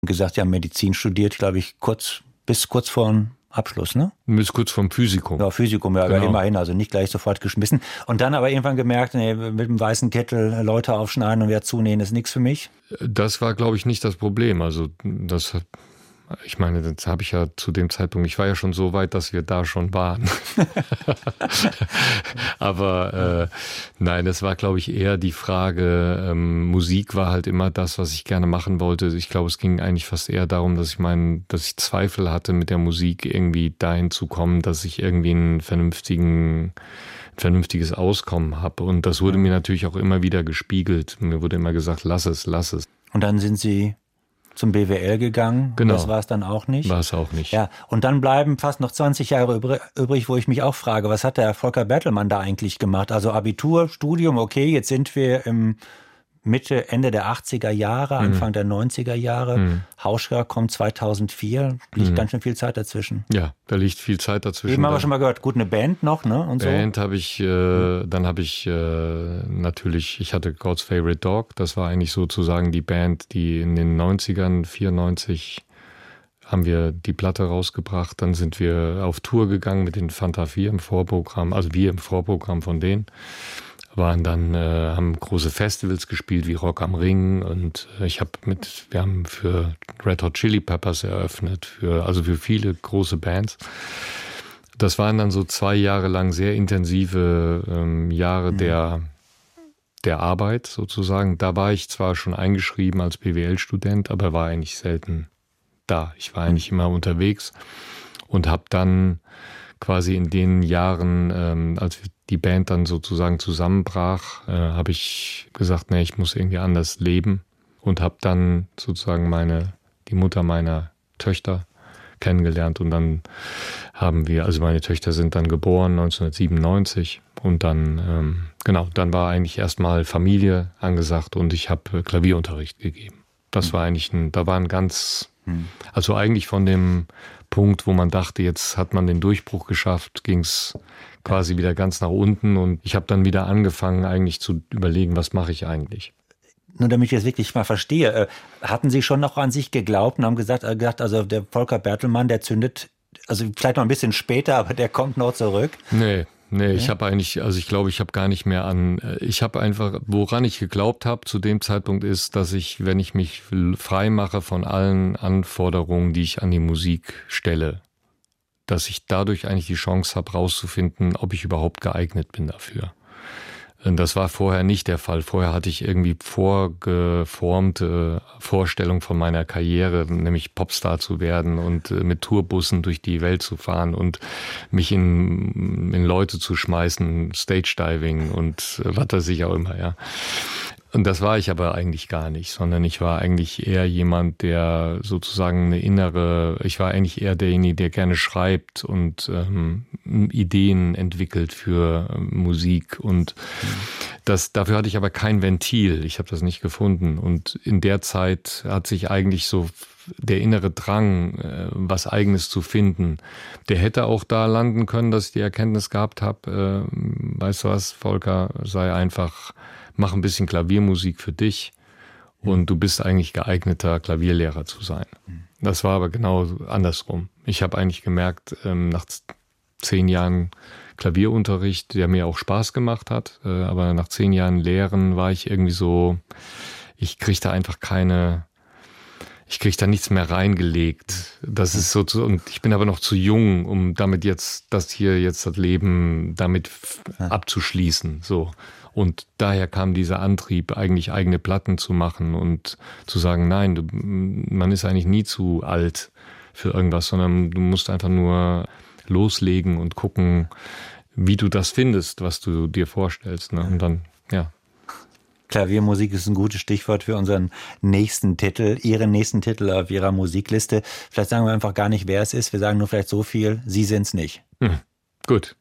Gesagt, Sie haben Medizin studiert, glaube ich, bis kurz vor dem Abschluss, ne? Bis kurz vom Physikum. Ja, Physikum, ja, genau. Aber immerhin, also nicht gleich sofort geschmissen. Und dann aber irgendwann gemerkt, nee, mit dem weißen Kittel Leute aufschneiden und wieder zunähen ist nichts für mich. Das war, glaube ich, nicht das Problem. Also ich meine, das habe ich ja zu dem Zeitpunkt, ich war ja schon so weit, dass wir da schon waren. Aber nein, es war, glaube ich, eher die Frage, Musik war halt immer das, was ich gerne machen wollte. Ich glaube, es ging eigentlich fast eher darum, dass ich Zweifel hatte, mit der Musik irgendwie dahin zu kommen, dass ich irgendwie ein vernünftiges Auskommen habe. Und das wurde mir natürlich auch immer wieder gespiegelt. Mir wurde immer gesagt, lass es. Und dann sind Sie zum BWL gegangen. Genau. Das war es dann auch nicht. War es auch nicht. Ja, und dann bleiben fast noch 20 Jahre übrig, wo ich mich auch frage, was hat der Volker Bertelmann da eigentlich gemacht? Also Abitur, Studium, okay, jetzt sind wir im Ende der 80er Jahre, Anfang der 90er Jahre. Hauschka kommt 2004, liegt ganz schön viel Zeit dazwischen. Ja, da liegt viel Zeit dazwischen. Eben haben wir schon mal gehört, gut, eine Band noch, ne? Und Band so. habe ich, dann habe ich natürlich, ich hatte God's Favorite Dog, das war eigentlich sozusagen die Band, die in den 90ern, 94 haben wir die Platte rausgebracht, dann sind wir auf Tour gegangen mit den Fanta 4 im Vorprogramm, also wir im Vorprogramm von denen. Waren dann, haben große Festivals gespielt wie Rock am Ring und wir haben für Red Hot Chili Peppers eröffnet, für viele große Bands. Das waren dann so 2 Jahre lang sehr intensive Jahre der Arbeit sozusagen. Da war ich zwar schon eingeschrieben als BWL-Student, aber war eigentlich selten da. Ich war eigentlich immer unterwegs und habe dann quasi in den Jahren, als die Band dann sozusagen zusammenbrach, habe ich gesagt, nee, ich muss irgendwie anders leben und habe dann sozusagen die Mutter meiner Töchter kennengelernt und dann also meine Töchter sind dann geboren 1997 und dann, dann war eigentlich erstmal Familie angesagt und ich habe Klavierunterricht gegeben. Das war eigentlich also eigentlich von dem Punkt, wo man dachte, jetzt hat man den Durchbruch geschafft, ging es quasi wieder ganz nach unten und ich habe dann wieder angefangen eigentlich zu überlegen, was mache ich eigentlich. Nur damit ich das wirklich mal verstehe, hatten Sie schon noch an sich geglaubt und haben gesagt, also der Volker Bertelmann, der zündet, also vielleicht noch ein bisschen später, aber der kommt noch zurück? Nee, ich habe eigentlich, also ich glaube, ich habe gar nicht mehr ich habe einfach, woran ich geglaubt habe zu dem Zeitpunkt ist, dass ich, wenn ich mich frei mache von allen Anforderungen, die ich an die Musik stelle, dass ich dadurch eigentlich die Chance habe, rauszufinden, ob ich überhaupt geeignet bin dafür. Und das war vorher nicht der Fall. Vorher hatte ich irgendwie vorgeformte Vorstellung von meiner Karriere, nämlich Popstar zu werden und mit Tourbussen durch die Welt zu fahren und mich in Leute zu schmeißen, Stage-Diving und was weiß ich auch immer, ja. Und das war ich aber eigentlich gar nicht, sondern ich war eigentlich eher jemand, der sozusagen ich war eigentlich eher derjenige, der gerne schreibt und Ideen entwickelt für Musik und dafür hatte ich aber kein Ventil, ich habe das nicht gefunden und in der Zeit hat sich eigentlich so der innere Drang, was Eigenes zu finden, der hätte auch da landen können, dass ich die Erkenntnis gehabt habe, weißt du was, Volker, mach ein bisschen Klaviermusik für dich und du bist eigentlich geeigneter, Klavierlehrer zu sein. Das war aber genau andersrum. Ich habe eigentlich gemerkt, nach 10 Jahren Klavierunterricht, der mir auch Spaß gemacht hat, aber nach 10 Jahren Lehren war ich irgendwie so, ich krieg da nichts mehr reingelegt. Das ist so, und ich bin aber noch zu jung, um damit das Leben damit abzuschließen, so. Und daher kam dieser Antrieb, eigentlich eigene Platten zu machen und zu sagen, nein, man ist eigentlich nie zu alt für irgendwas, sondern du musst einfach nur loslegen und gucken, wie du das findest, was du dir vorstellst. Ne? Und dann, ja. Klaviermusik ist ein gutes Stichwort für unseren nächsten Titel, Ihren nächsten Titel auf Ihrer Musikliste. Vielleicht sagen wir einfach gar nicht, wer es ist. Wir sagen nur vielleicht so viel, Sie sind's nicht. Gut.